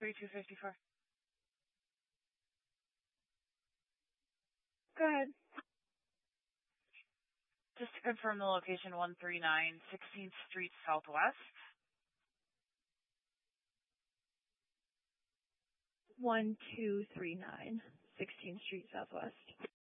3254. Go ahead. Just to confirm the location, 139 16th Street Southwest. 1239 16th Street Southwest.